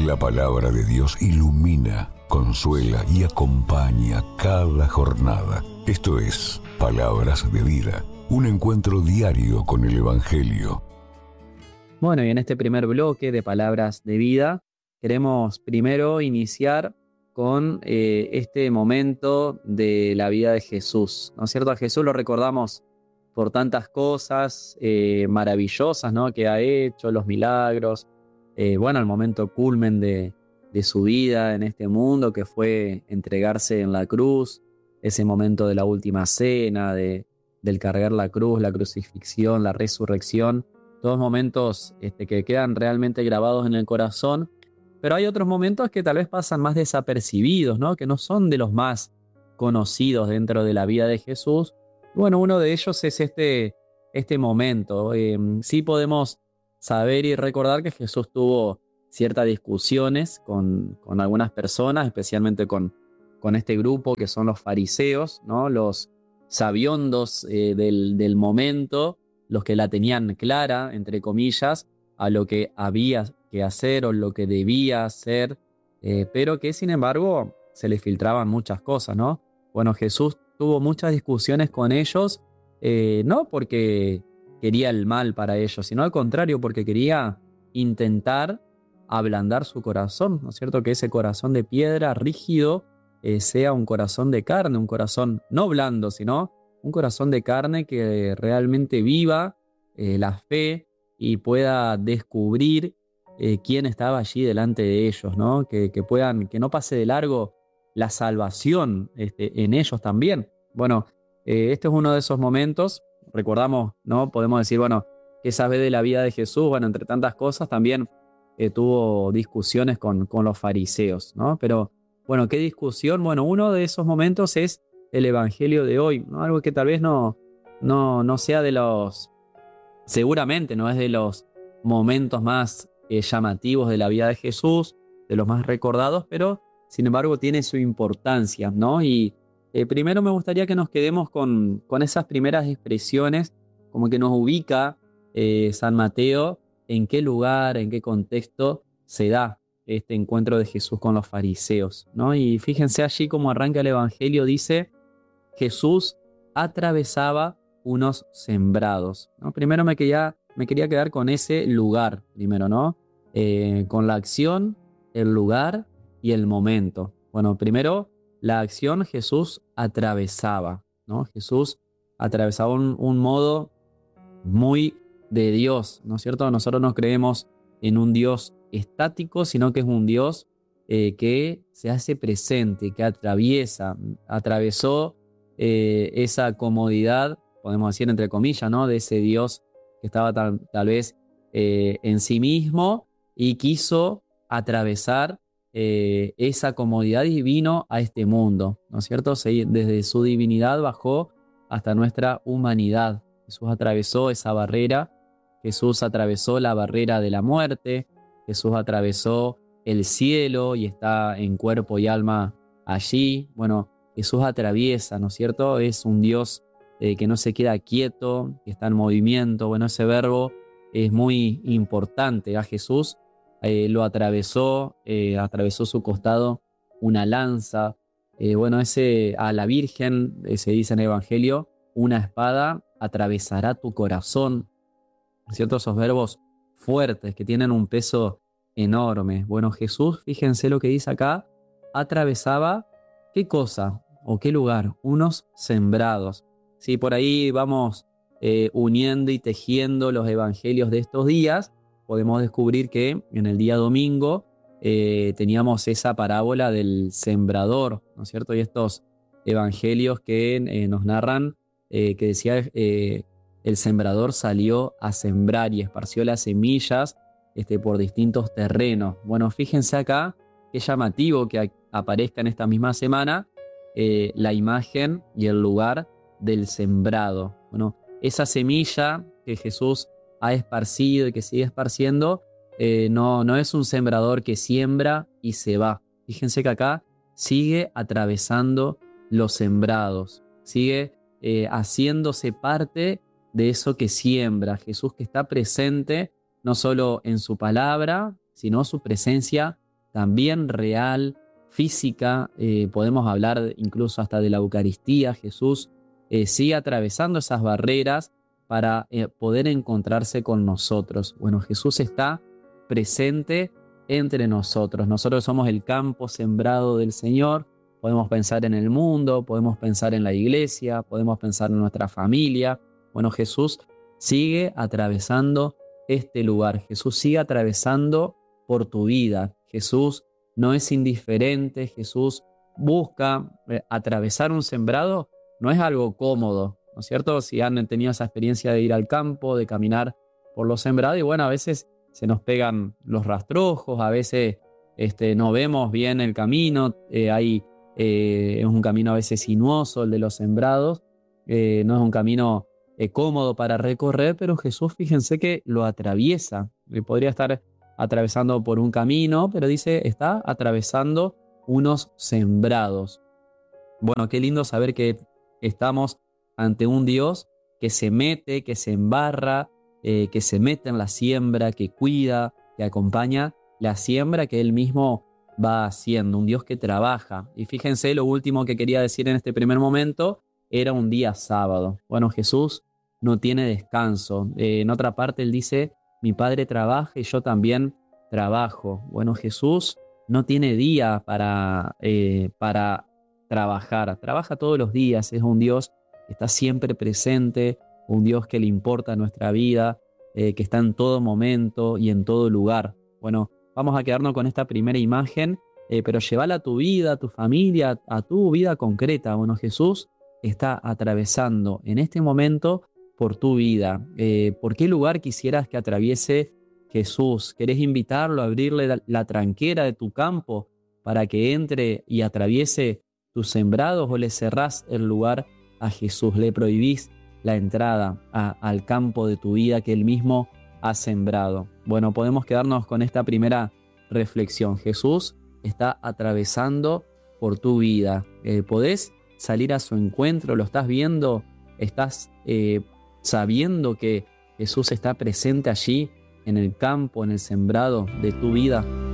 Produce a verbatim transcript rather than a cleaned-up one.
La palabra de Dios ilumina, consuela y acompaña cada jornada. Esto es Palabras de Vida, un encuentro diario con el Evangelio. Bueno, y en este primer bloque de Palabras de Vida, queremos primero iniciar con eh, este momento de la vida de Jesús, ¿no es cierto? A Jesús lo recordamos por tantas cosas eh, maravillosas, ¿no?, que ha hecho, los milagros, eh, bueno, el momento culmen de, de su vida en este mundo, que fue entregarse en la cruz, ese momento de la última cena, de, del cargar la cruz, la crucifixión, la resurrección, todos momentos este, que quedan realmente grabados en el corazón. Pero hay otros momentos que tal vez pasan más desapercibidos, ¿no?, que no son de los más conocidos dentro de la vida de Jesús. Bueno, uno de ellos es este, este momento. Eh, sí podemos saber y recordar que Jesús tuvo ciertas discusiones con, con algunas personas, especialmente con, con este grupo que son los fariseos, ¿no?, los sabiondos eh, del, del momento, los que la tenían clara, entre comillas, a lo que había que hacer o lo que debía hacer, eh, pero que sin embargo se les filtraban muchas cosas, ¿no? Bueno, Jesús tuvo muchas discusiones con ellos, eh, no porque quería el mal para ellos, sino al contrario, porque quería intentar ablandar su corazón, ¿no es cierto? Que ese corazón de piedra rígido eh, sea un corazón de carne, un corazón no blando, sino un corazón de carne que realmente viva eh, la fe y pueda descubrir eh, quién estaba allí delante de ellos, ¿no? Que, que puedan, que no pase de largo la salvación este, en ellos también. Bueno, eh, este es uno de esos momentos. Recordamos, ¿no? Podemos decir, bueno, ¿qué sabe de la vida de Jesús? Bueno, entre tantas cosas también eh, tuvo discusiones con, con los fariseos, ¿no? Pero, bueno, ¿qué discusión? Bueno, uno de esos momentos es el Evangelio de hoy, ¿no? Algo que tal vez no, no, no sea de los, seguramente no es de los momentos más eh, llamativos de la vida de Jesús, de los más recordados, pero sin embargo tiene su importancia, ¿no? Y eh, primero me gustaría que nos quedemos con, con esas primeras expresiones, como que nos ubica eh, San Mateo en qué lugar, en qué contexto se da este encuentro de Jesús con los fariseos, ¿no? Y fíjense allí cómo arranca el Evangelio, dice: Jesús atravesaba unos sembrados, ¿no? Primero me quería, me quería quedar con ese lugar, primero, ¿no? Eh, con la acción, el lugar y el momento. Bueno, primero, la acción, Jesús atravesaba, ¿no? Jesús atravesaba un, un modo muy de Dios, ¿no es cierto? Nosotros no creemos en un Dios estático, sino que es un Dios eh, que se hace presente, que atraviesa, atravesó eh, esa comodidad, podemos decir entre comillas, ¿no?, de ese Dios que estaba tal, tal vez eh, en sí mismo y quiso atravesar eh, esa comodidad y vino a este mundo, ¿no es cierto? Se, desde su divinidad bajó hasta nuestra humanidad. Jesús atravesó esa barrera, Jesús atravesó la barrera de la muerte, Jesús atravesó el cielo y está en cuerpo y alma allí. Bueno, Jesús atraviesa, ¿no es cierto? Es un Dios eh, que no se queda quieto, que está en movimiento. Bueno, ese verbo es muy importante. A Jesús eh, lo atravesó, eh, atravesó su costado una lanza. Eh, bueno, ese, a la Virgen, eh, se dice en el Evangelio, una espada atravesará tu corazón, ¿cierto? Esos verbos fuertes que tienen un peso enorme. Bueno, Jesús, fíjense lo que dice acá, atravesaba, ¿qué cosa o qué lugar? Unos sembrados. Sí, por ahí vamos eh, uniendo y tejiendo los evangelios de estos días. Podemos descubrir que en el día domingo eh, teníamos esa parábola del sembrador, ¿no es cierto? Y estos evangelios que eh, nos narran eh, que decía eh, el sembrador salió a sembrar y esparció las semillas este, por distintos terrenos. Bueno, fíjense acá qué llamativo que a, aparezca en esta misma semana eh, la imagen y el lugar del sembrado. Bueno, esa semilla que Jesús ha esparcido y que sigue esparciendo eh, no, no es un sembrador que siembra y se va. Fíjense que acá sigue atravesando los sembrados, sigue eh, haciéndose parte de eso que siembra. Jesús que está presente no solo en su palabra, sino su presencia también real, física. Eh, podemos hablar incluso hasta de la Eucaristía. Jesús eh, sigue atravesando esas barreras para eh, poder encontrarse con nosotros. Bueno, Jesús está presente entre nosotros. Nosotros somos el campo sembrado del Señor. Podemos pensar en el mundo, podemos pensar en la iglesia, podemos pensar en nuestra familia. Bueno, Jesús sigue atravesando este lugar. Jesús sigue atravesando por tu vida. Jesús no es indiferente. Jesús busca eh, atravesar un sembrado. No es algo cómodo, ¿no es cierto? Si han tenido esa experiencia de ir al campo, de caminar por los sembrados, y bueno, a veces se nos pegan los rastrojos, a veces este, no vemos bien el camino, eh, hay, eh, es un camino a veces sinuoso el de los sembrados, eh, no es un camino eh, cómodo para recorrer, pero Jesús, fíjense que lo atraviesa. Eh, podría estar atravesando por un camino, pero dice, está atravesando unos sembrados. Bueno, qué lindo saber que estamos ante un Dios que se mete, que se embarra, eh, que se mete en la siembra, que cuida, que acompaña la siembra que Él mismo va haciendo. Un Dios que trabaja. Y fíjense, lo último que quería decir en este primer momento era un día sábado. Bueno, Jesús no tiene descanso. Eh, en otra parte Él dice, mi Padre trabaja y yo también trabajo. Bueno, Jesús no tiene día para, eh, para trabajar. Trabaja todos los días. Es un Dios que está siempre presente, un Dios que le importa nuestra vida, eh, que está en todo momento y en todo lugar. Bueno, vamos a quedarnos con esta primera imagen, eh, pero llévala a tu vida, a tu familia, a tu vida concreta. Bueno, Jesús está atravesando en este momento por tu vida. Eh, ¿Por qué lugar quisieras que atraviese Jesús? ¿Querés invitarlo a abrirle la, la tranquera de tu campo para que entre y atraviese tus sembrados, o le cerrás el lugar a Jesús? ¿Le prohibís la entrada a, al campo de tu vida que Él mismo ha sembrado? Bueno, podemos quedarnos con esta primera reflexión. Jesús está atravesando por tu vida. Eh, ¿Podés salir a su encuentro? ¿Lo estás viendo? ¿Estás eh, sabiendo que Jesús está presente allí en el campo, en el sembrado de tu vida?